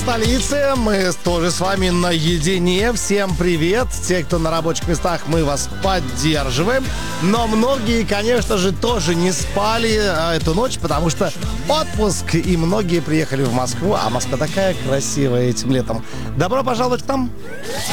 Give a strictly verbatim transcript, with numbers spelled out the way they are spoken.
столице. Мы тоже с вами наедине. Всем привет. Те, кто на рабочих местах, мы вас поддерживаем. Но многие, конечно же, тоже не спали эту ночь, потому что отпуск. И многие приехали в Москву. А Москва такая красивая этим летом. Добро пожаловать к нам.